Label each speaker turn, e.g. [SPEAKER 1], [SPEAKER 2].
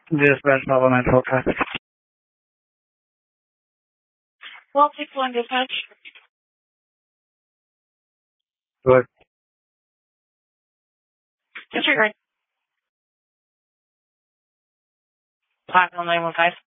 [SPEAKER 1] Dispatch level 945.
[SPEAKER 2] Well, 61 dispatch.
[SPEAKER 1] Good.
[SPEAKER 2] Disregard. Platinum 915.